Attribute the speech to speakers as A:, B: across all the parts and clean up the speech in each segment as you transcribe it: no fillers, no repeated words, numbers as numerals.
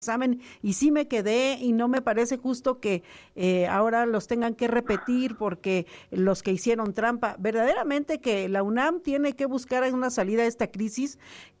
A: examen y sí me quedé y no me parece justo que ahora los tengan que repetir porque los que hicieron trampa. Verdaderamente que la UNAM tiene que buscar una salida a esta crisis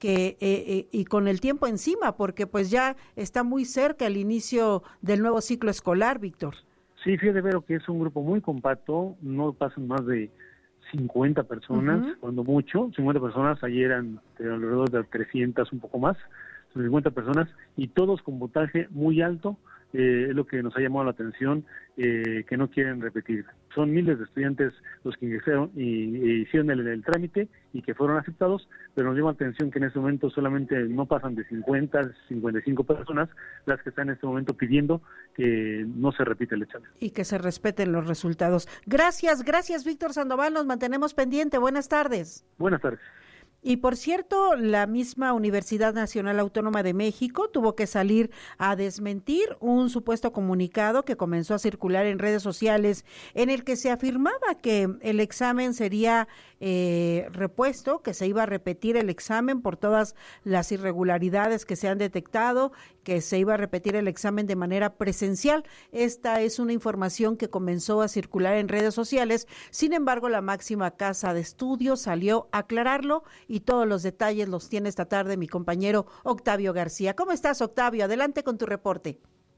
A: y con el tiempo encima, porque pues ya está muy cerca el inicio del nuevo ciclo escolar, Víctor.
B: Sí, fíjate, Vero, que es un grupo muy compacto, no pasan más de 50 personas, cuando mucho, 50 personas, ayer eran alrededor de 300, un poco más, 50 personas, y todos con puntaje muy alto, es lo que nos ha llamado la atención, que no quieren repetir. Son miles de estudiantes los que ingresaron y hicieron el trámite y que fueron aceptados, pero nos llama la atención que en este momento solamente no pasan de 50, 55 personas las que están en este momento pidiendo que no se repita el examen.
A: Y que se respeten los resultados. Gracias, Víctor Sandoval, nos mantenemos pendiente. Buenas tardes.
B: Buenas tardes.
A: Y por cierto, la misma Universidad Nacional Autónoma de México tuvo que salir a desmentir un supuesto comunicado que comenzó a circular en redes sociales en el que se afirmaba que el examen sería repuesto, que se iba a repetir el examen por todas las irregularidades que se han detectado, que se iba a repetir el examen de manera presencial. Esta es una información que comenzó a circular en redes sociales. Sin embargo, la máxima casa de estudios salió a aclararlo y todos los detalles los tiene esta tarde mi compañero Octavio García. ¿Cómo estás, Octavio? Adelante con tu reporte.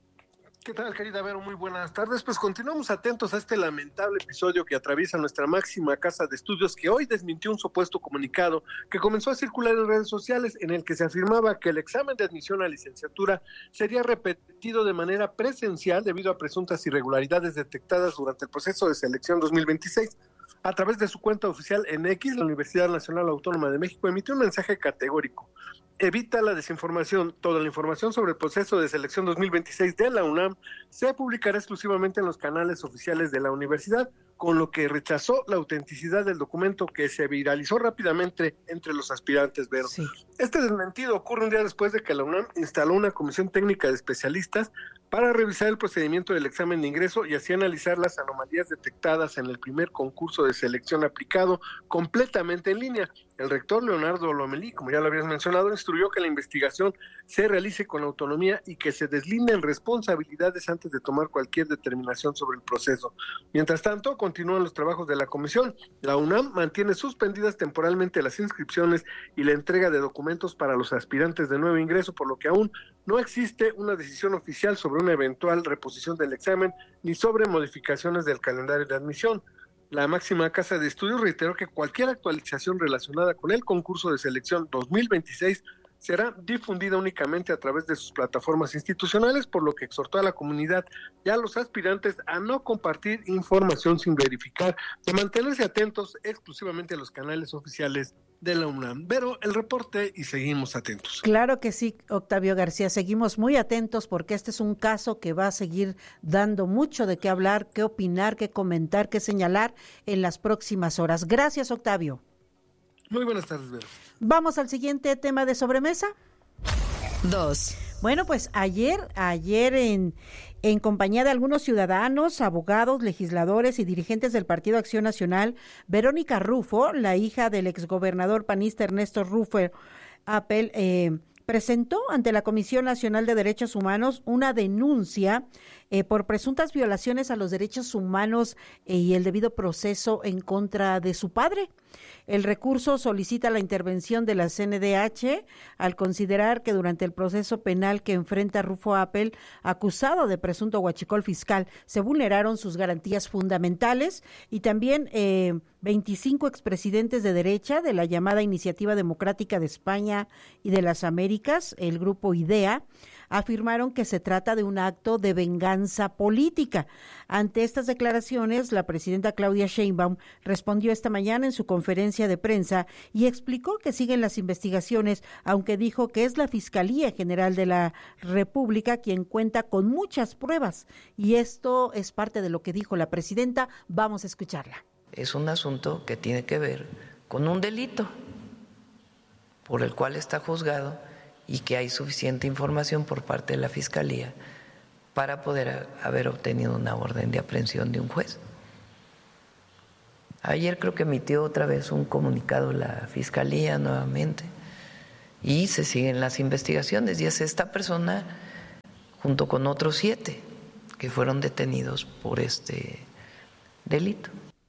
C: ¿Qué tal, querida Vero? Muy buenas tardes. Pues continuamos atentos a este lamentable episodio que atraviesa nuestra máxima casa de estudios, que hoy desmintió un supuesto comunicado que comenzó a circular en redes sociales en el que se afirmaba que el examen de admisión a licenciatura sería repetido de manera presencial debido a presuntas irregularidades detectadas durante el proceso de selección 2026. A través de su cuenta oficial en X, la Universidad Nacional Autónoma de México emitió un mensaje categórico. Evita la desinformación. Toda la información sobre el proceso de selección 2026 de la UNAM se publicará exclusivamente en los canales oficiales de la universidad, con lo que rechazó la autenticidad del documento que se viralizó rápidamente entre los aspirantes, Vero. Sí. Este desmentido ocurre un día después de que la UNAM instaló una comisión técnica de especialistas para revisar el procedimiento del examen de ingreso y así analizar las anomalías detectadas en el primer concurso de selección aplicado completamente en línea. El rector Leonardo Lomelí, como ya lo habías mencionado, instruyó que la investigación se realice con autonomía y que se deslinden responsabilidades antes de tomar cualquier determinación sobre el proceso. Mientras tanto, continúan los trabajos de la comisión. La UNAM mantiene suspendidas temporalmente las inscripciones y la entrega de documentos para los aspirantes de nuevo ingreso, por lo que aún no existe una decisión oficial sobre una eventual reposición del examen ni sobre modificaciones del calendario de admisión. La máxima casa de estudios reiteró que cualquier actualización relacionada con el concurso de selección 2026 será difundida únicamente a través de sus plataformas institucionales, por lo que exhortó a la comunidad y a los aspirantes a no compartir información sin verificar, de mantenerse atentos exclusivamente a los canales oficiales de la UNAM. Pero el reporte y seguimos atentos.
A: Claro que sí, Octavio García, seguimos muy atentos porque este es un caso que va a seguir dando mucho de qué hablar, qué opinar, qué comentar, qué señalar en las próximas horas. Gracias, Octavio.
C: Muy buenas tardes, Vero.
A: Vamos al siguiente tema de sobremesa.
D: 2.
A: Bueno, pues ayer en compañía de algunos ciudadanos, abogados, legisladores y dirigentes del Partido Acción Nacional, Verónica Rufo, la hija del exgobernador panista Ernesto Rufo Apel, presentó ante la Comisión Nacional de Derechos Humanos una denuncia por presuntas violaciones a los derechos humanos y el debido proceso en contra de su padre. El recurso solicita la intervención de la CNDH al considerar que durante el proceso penal que enfrenta Rufo Apel, acusado de presunto huachicol fiscal, se vulneraron sus garantías fundamentales y también 25 expresidentes de derecha de la llamada Iniciativa Democrática de España y de las Américas, el grupo IDEA, afirmaron que se trata de un acto de venganza política. Ante estas declaraciones, la presidenta Claudia Sheinbaum respondió esta mañana en su conferencia de prensa y explicó que siguen las investigaciones, aunque dijo que es la Fiscalía General de la República quien cuenta con muchas pruebas. Y esto es parte de lo que dijo la presidenta. Vamos a escucharla.
D: Es un asunto que tiene que ver con un delito por el cual está juzgado y que hay suficiente información por parte de la Fiscalía para poder haber obtenido una orden de aprehensión de un juez. Ayer creo que emitió otra vez un comunicado la Fiscalía nuevamente y se siguen las investigaciones y es esta persona junto con otros 7 que fueron detenidos por este delito.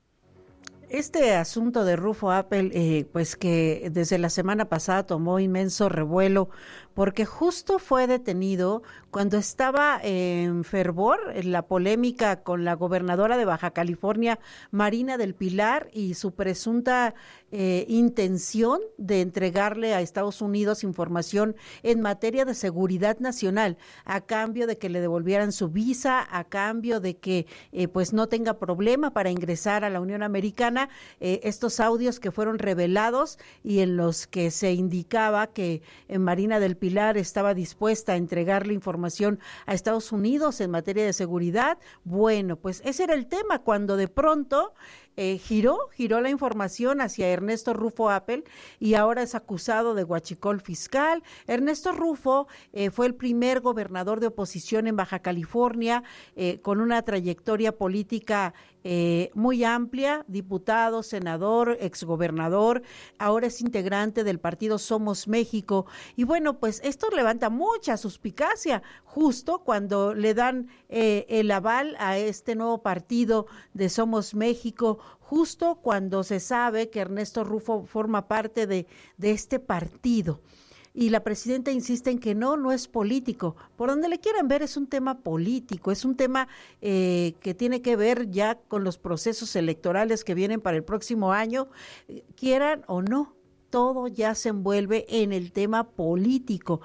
A: Este asunto de Rufo Appel, pues que desde la semana pasada tomó inmenso revuelo, porque justo fue detenido cuando estaba en fervor la polémica con la gobernadora de Baja California, Marina del Pilar, y su presunta intención de entregarle a Estados Unidos información en materia de seguridad nacional, a cambio de que le devolvieran su visa, a cambio de que pues no tenga problema para ingresar a la Unión Americana. Estos audios que fueron revelados y en los que se indicaba que Marina del Pilar estaba dispuesta a entregarle información a Estados Unidos en materia de seguridad. Bueno, pues ese era el tema cuando de pronto giró la información hacia Ernesto Rufo Appel y ahora es acusado de huachicol fiscal. Ernesto Rufo fue el primer gobernador de oposición en Baja California, con una trayectoria política muy amplia, diputado, senador, exgobernador, ahora es integrante del partido Somos México, y bueno, pues esto levanta mucha suspicacia, justo cuando le dan el aval a este nuevo partido de Somos México, justo cuando se sabe que Ernesto Rufo forma parte de este partido. Y la presidenta insiste en que no es político. Por donde le quieran ver, es un tema político, es un tema que tiene que ver ya con los procesos electorales que vienen para el próximo año, quieran o no. Todo ya se envuelve en el tema político,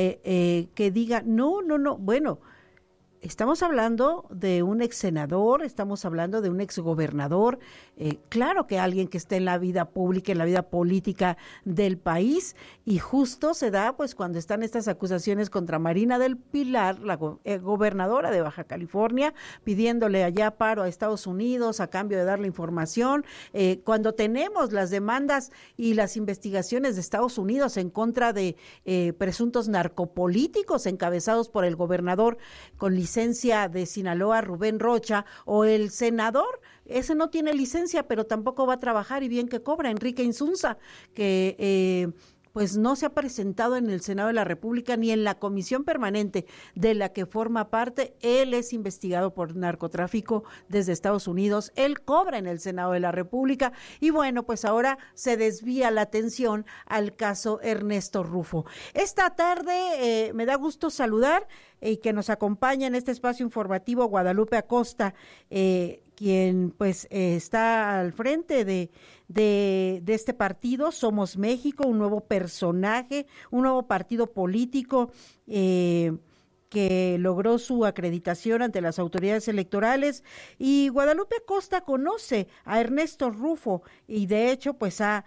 A: que diga, no, bueno, estamos hablando de un ex senador, estamos hablando de un ex gobernador, claro que alguien que esté en la vida pública, en la vida política del país, y justo se da pues cuando están estas acusaciones contra Marina del Pilar, la gobernadora de Baja California, pidiéndole allá paro a Estados Unidos a cambio de darle información, cuando tenemos las demandas y las investigaciones de Estados Unidos en contra de presuntos narcopolíticos encabezados por el gobernador con licencia de Sinaloa, Rubén Rocha, o el senador, ese no tiene licencia, pero tampoco va a trabajar y bien que cobra, Enrique Insunza, que pues no se ha presentado en el Senado de la República ni en la comisión permanente de la que forma parte. Él es investigado por narcotráfico desde Estados Unidos, él cobra en el Senado de la República y bueno, pues ahora se desvía la atención al caso Ernesto Rufo. Esta tarde me da gusto saludar y que nos acompaña en este espacio informativo Guadalupe Acosta, quien pues está al frente de este partido, Somos México, un nuevo personaje, un nuevo partido político que logró su acreditación ante las autoridades electorales, y Guadalupe Acosta conoce a Ernesto Rufo y de hecho pues ha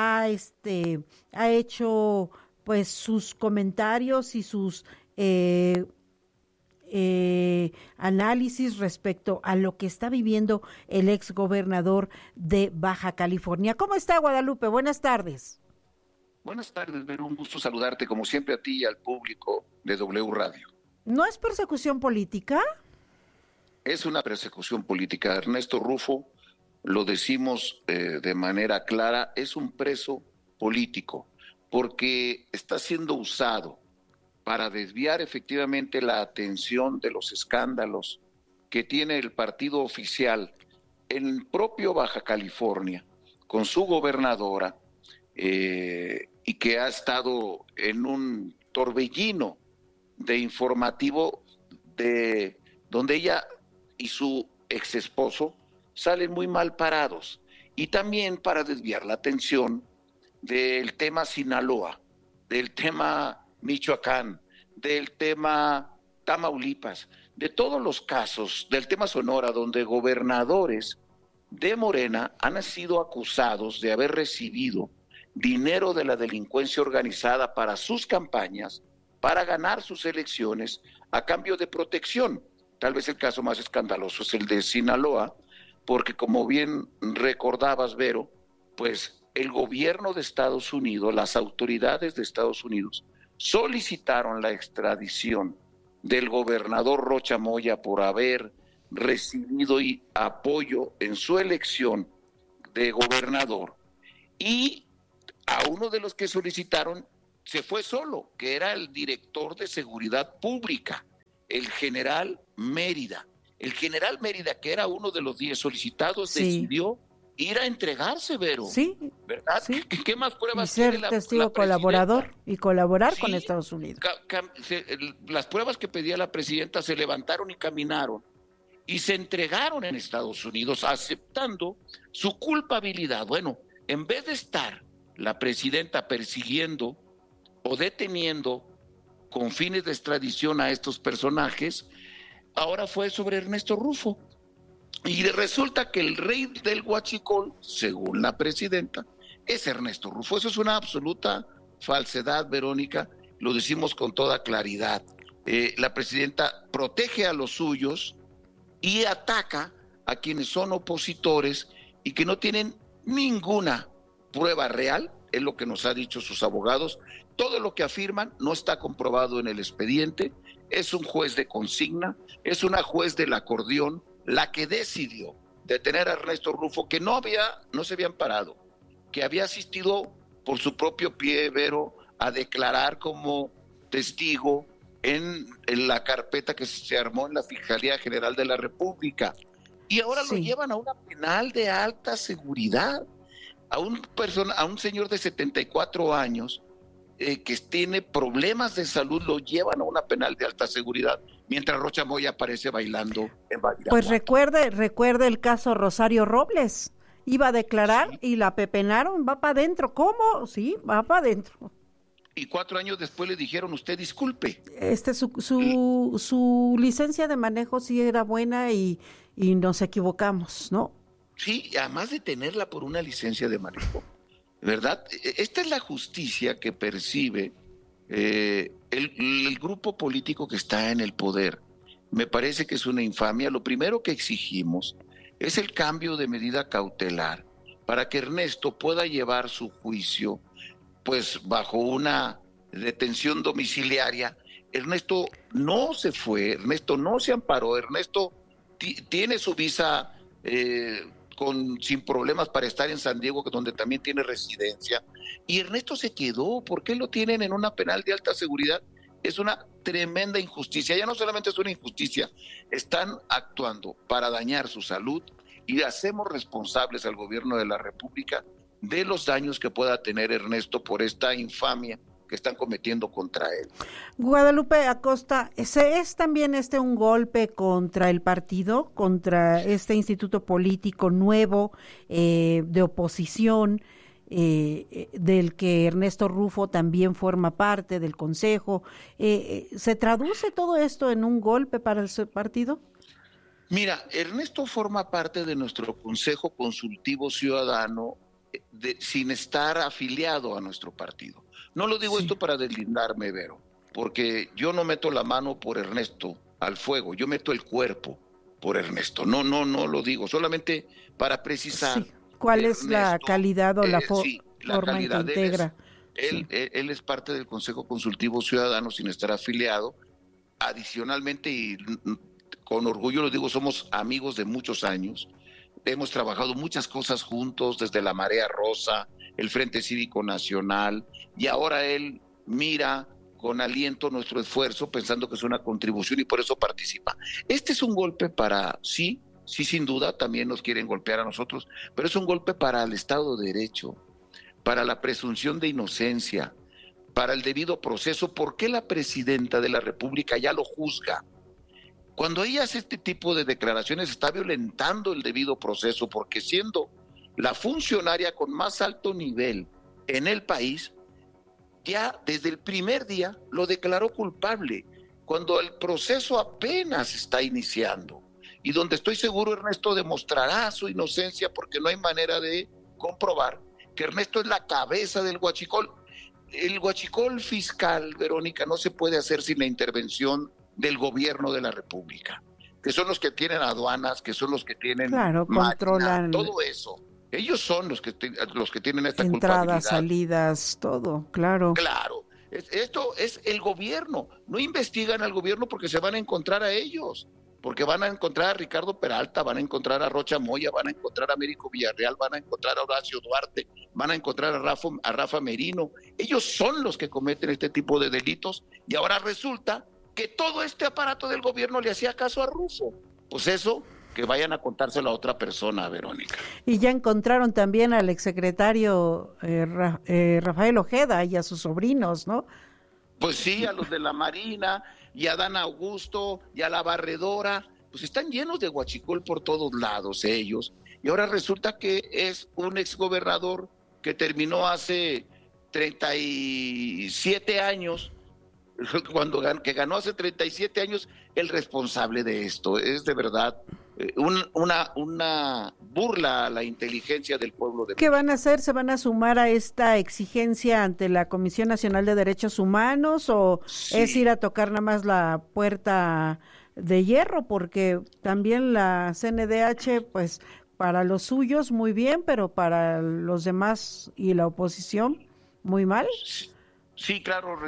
A: hecho pues sus comentarios y sus análisis respecto a lo que está viviendo el ex gobernador de Baja California. ¿Cómo está, Guadalupe? Buenas tardes.
E: Buenas tardes, Vero, un gusto saludarte como siempre a ti y al público de W Radio.
A: ¿No es persecución política?
E: Es una persecución política. Ernesto Rufo, lo decimos de manera clara, es un preso político porque está siendo usado para desviar efectivamente la atención de los escándalos que tiene el partido oficial en el propio Baja California, con su gobernadora, y que ha estado en un torbellino de informativo donde ella y su ex esposo salen muy mal parados, y también para desviar la atención del tema Sinaloa, del tema Michoacán, del tema Tamaulipas, de todos los casos, del tema Sonora, donde gobernadores de Morena han sido acusados de haber recibido dinero de la delincuencia organizada para sus campañas, para ganar sus elecciones a cambio de protección. Tal vez el caso más escandaloso es el de Sinaloa, porque como bien recordabas, Vero, pues el gobierno de Estados Unidos, las autoridades de Estados Unidos, solicitaron la extradición del gobernador Rocha Moya por haber recibido apoyo en su elección de gobernador, y a uno de los que solicitaron se fue solo, que era el director de seguridad pública, el general Mérida. El general Mérida, que era uno de los 10 solicitados,
A: Sí.
E: decidió ir a entregarse, Vero.
A: Sí,
E: ¿Verdad?
A: sí.
E: ¿Qué más
A: Y
E: pruebas
A: ser
E: tiene la
A: testigo
E: presidenta?
A: colaborador y colaborar
E: Sí.
A: con Estados Unidos.
E: Las pruebas que pedía la presidenta se levantaron y caminaron y se entregaron en Estados Unidos aceptando su culpabilidad. Bueno, en vez de estar la presidenta persiguiendo o deteniendo con fines de extradición a estos personajes, ahora fue sobre Ernesto Rufo. Y resulta que el rey del huachicol, según la presidenta, es Ernesto Rufo. Eso es una absoluta falsedad, Verónica, lo decimos con toda claridad. La presidenta protege a los suyos y ataca a quienes son opositores y que no tienen ninguna prueba real, es lo que nos ha dicho sus abogados. Todo lo que afirman no está comprobado en el expediente, es un juez de consigna, es una juez del acordeón la que decidió detener a Ernesto Rufo, que no se había amparado, que había asistido por su propio pie, Vero, a declarar como testigo en la carpeta que se armó en la Fiscalía General de la República. Y ahora
A: Sí.
E: lo llevan a una penal de alta seguridad, a un señor de 74 años que tiene problemas de salud, lo llevan a una penal de alta seguridad, mientras Rocha Moya aparece bailando en Badiraguato.
A: Pues recuerde el caso Rosario Robles. Iba a declarar y la pepenaron, va para adentro. ¿Cómo? Sí, va para adentro.
E: Y 4 años después le dijeron, usted disculpe.
A: Su licencia de manejo sí era buena y nos equivocamos, ¿no?
E: Sí, además de tenerla por una licencia de manejo, ¿verdad? Esta es la justicia que percibe el grupo político que está en el poder. Me parece que es una infamia. Lo primero que exigimos es el cambio de medida cautelar para que Ernesto pueda llevar su juicio pues bajo una detención domiciliaria. Ernesto no se fue, Ernesto no se amparó, Ernesto tiene su visa sin problemas para estar en San Diego, donde también tiene residencia, y Ernesto se quedó. ¿Por qué lo tienen en una penal de alta seguridad? Es una tremenda injusticia. Ya no solamente es una injusticia, están actuando para dañar su salud y hacemos responsables al gobierno de la República de los daños que pueda tener Ernesto por esta infamia que están cometiendo contra él.
A: Guadalupe Acosta, ¿es también un golpe contra el partido, contra este instituto político nuevo de oposición, del que Ernesto Rufo también forma parte del consejo? ¿Se traduce todo esto en un golpe para el partido?
E: Mira, Ernesto forma parte de nuestro Consejo Consultivo Ciudadano sin estar afiliado a nuestro partido. No lo digo esto para deslindarme, Vero, porque yo no meto la mano por Ernesto al fuego, yo meto el cuerpo por Ernesto. No lo digo, solamente para precisar.
A: Sí. ¿Cuál es
E: Ernesto,
A: la calidad o la forma
E: calidad
A: en que integra?
E: Él es parte del Consejo Consultivo Ciudadano sin estar afiliado. Adicionalmente, y con orgullo lo digo, somos amigos de muchos años. Hemos trabajado muchas cosas juntos, desde la Marea Rosa, el Frente Cívico Nacional, y ahora él mira con aliento nuestro esfuerzo, pensando que es una contribución y por eso participa. Este es un golpe para, sí, sin duda, también nos quieren golpear a nosotros, pero es un golpe para el Estado de Derecho, para la presunción de inocencia, para el debido proceso. ¿Por qué la presidenta de la República ya lo juzga? Cuando ella hace este tipo de declaraciones está violentando el debido proceso, porque siendo la funcionaria con más alto nivel en el país, ya desde el primer día lo declaró culpable, cuando el proceso apenas está iniciando, y donde estoy seguro Ernesto demostrará su inocencia, porque no hay manera de comprobar que Ernesto es la cabeza del huachicol. El huachicol fiscal, Verónica, no se puede hacer sin la intervención del gobierno de la República, que son los que tienen aduanas, que son los que tienen
A: controlan
E: todo eso. Ellos son los que tienen esta
A: entradas,
E: culpabilidad.
A: salidas, todo, claro.
E: Claro, esto es el gobierno. No investigan al gobierno porque se van a encontrar a ellos, porque van a encontrar a Ricardo Peralta, van a encontrar a Rocha Moya, van a encontrar a Américo Villarreal, van a encontrar a Horacio Duarte, van a encontrar a Rafa Merino. Ellos son los que cometen este tipo de delitos, y ahora resulta que todo este aparato del gobierno le hacía caso a Rufo. Pues eso, que vayan a contárselo a otra persona, Verónica.
A: Y ya encontraron también al exsecretario Rafael Ojeda y a sus sobrinos, ¿no?
E: Pues sí, a los de la Marina, y a Dan Augusto, y a la barredora, pues están llenos de huachicol por todos lados ellos. Y ahora resulta que es un exgobernador que terminó hace 37 años, que ganó hace 37 años, el responsable de esto. Es de verdad una burla a la inteligencia del pueblo de México.
A: ¿Qué van a hacer? ¿Se van a sumar a esta exigencia ante la Comisión Nacional de Derechos Humanos o
E: Sí.
A: es ir a tocar nada más la puerta de hierro? Porque también la CNDH, pues para los suyos muy bien, pero para los demás y la oposición muy mal.
E: Sí, claro,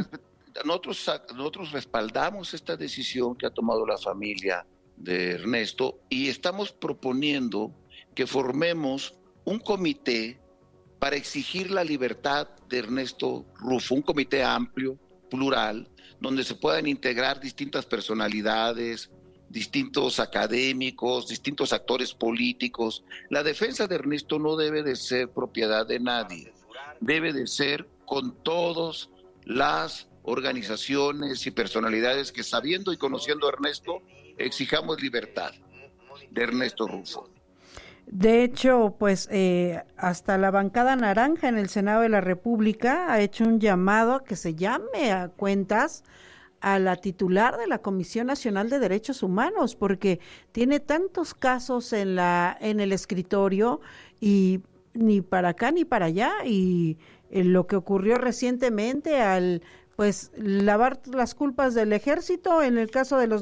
E: nosotros respaldamos esta decisión que ha tomado la familia de Ernesto y estamos proponiendo que formemos un comité para exigir la libertad de Ernesto Rufo, un comité amplio, plural, donde se puedan integrar distintas personalidades, distintos académicos, distintos actores políticos. La defensa de Ernesto no debe de ser propiedad de nadie, debe de ser con todas las organizaciones y personalidades que, sabiendo y conociendo a Ernesto, exijamos libertad de Ernesto Rufo.
A: De hecho, pues hasta la bancada naranja en el Senado de la República ha hecho un llamado a que se llame a cuentas a la titular de la Comisión Nacional de Derechos Humanos, porque tiene tantos casos en el escritorio y ni para acá ni para allá, y lo que ocurrió recientemente al pues lavar las culpas del ejército en el caso de los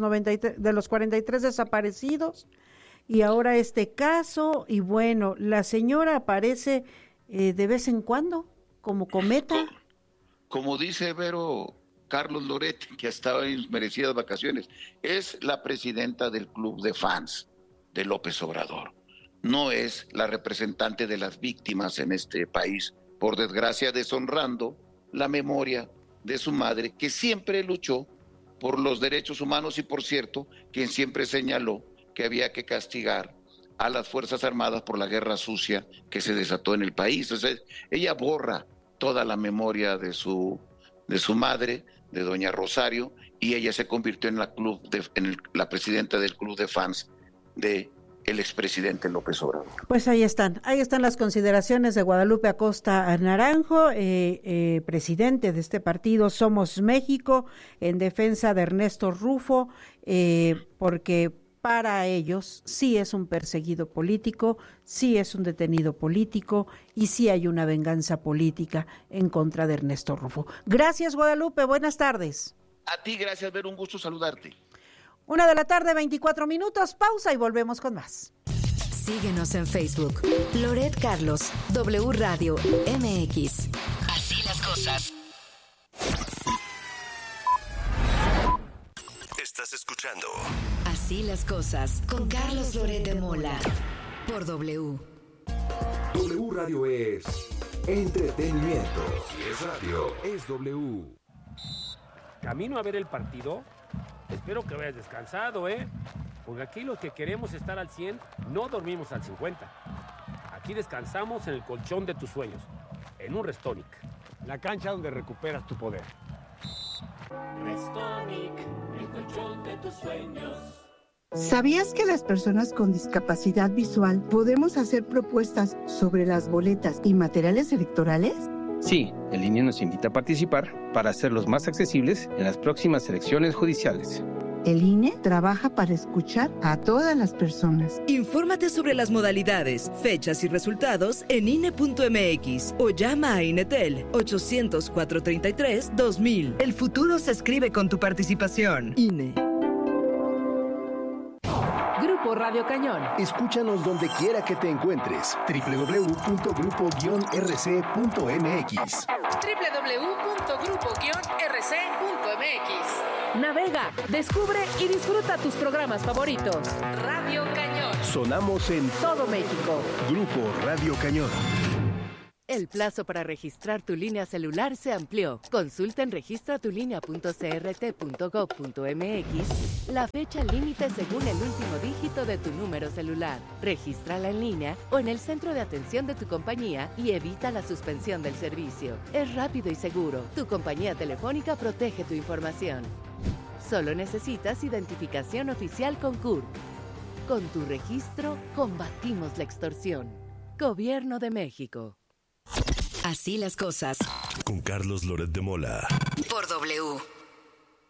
A: 43 desaparecidos, y ahora este caso, y bueno, la señora aparece de vez en cuando como cometa.
E: Como dice Vero Carlos Loret, que estaba en merecidas vacaciones, es la presidenta del club de fans de López Obrador. No es la representante de las víctimas en este país, por desgracia, deshonrando la memoria de su madre, que siempre luchó por los derechos humanos y, por cierto, quien siempre señaló que había que castigar a las Fuerzas Armadas por la guerra sucia que se desató en el país. O sea, ella borra toda la memoria de su madre, de doña Rosario, y ella se convirtió en la presidenta del club de fans de el expresidente López Obrador.
A: Pues ahí están las consideraciones de Guadalupe Acosta Naranjo, presidente de este partido Somos México, en defensa de Ernesto Rufo, porque para ellos sí es un perseguido político, sí es un detenido político y sí hay una venganza política en contra de Ernesto Rufo. Gracias, Guadalupe, buenas tardes.
E: A ti, gracias, Ver, un gusto saludarte.
A: 1:24 p.m, pausa y volvemos con más.
F: Síguenos en Facebook. Loret Carlos, W Radio MX. Así las cosas.
G: Estás escuchando
F: Así las cosas con Carlos Loret de Mola por W.
G: W Radio es entretenimiento. Si es radio, es W.
H: Camino a ver el partido. Espero que vayas descansado, porque aquí los que queremos estar al 100 no dormimos al 50. Aquí descansamos en el colchón de tus sueños, en un Restonic, la cancha donde recuperas tu poder. Restonic, el colchón de tus sueños.
I: ¿Sabías que las personas con discapacidad visual podemos hacer propuestas sobre las boletas y materiales electorales?
J: Sí, el INE nos invita a participar para hacerlos más accesibles en las próximas elecciones judiciales.
I: El INE trabaja para escuchar a todas las personas.
K: Infórmate sobre las modalidades, fechas y resultados en INE.mx o llama a INETEL 800-433-2000. El futuro se escribe con tu participación. INE.
L: Grupo Radio Cañón.
M: Escúchanos donde quiera que te encuentres. www.grupo-rc.mx.
L: www.grupo-rc.mx. Navega, descubre y disfruta tus programas favoritos. Radio Cañón.
M: Sonamos en
L: todo México.
M: Grupo Radio Cañón.
N: El plazo para registrar tu línea celular se amplió. Consulta en registratulinea.crt.gov.mx la fecha límite según el último dígito de tu número celular. Regístrala en línea o en el centro de atención de tu compañía y evita la suspensión del servicio. Es rápido y seguro. Tu compañía telefónica protege tu información. Solo necesitas identificación oficial con CURP. Con tu registro, combatimos la extorsión. Gobierno de México.
F: Así las cosas.
O: Con Carlos Loret de Mola.
F: Por W.